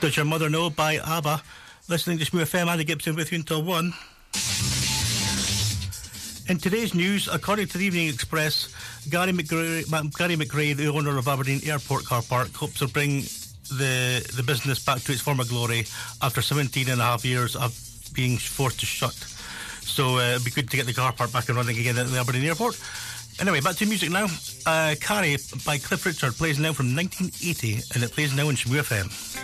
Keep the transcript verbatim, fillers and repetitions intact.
Does Your Mother Know by ABBA. Listening to Shmoo F M, Andy Gibson with you until one. In today's news, according to the Evening Express, Gary McRae, Gary McRae, the owner of Aberdeen Airport car park, hopes to bring the the business back to its former glory after seventeen and a half years of being forced to shut. So uh, it'd be good to get the car park back and running again at the Aberdeen Airport. Anyway, back to music now. Uh, Carrie by Cliff Richard plays now from nineteen eighty, and it plays now on Shmoo F M.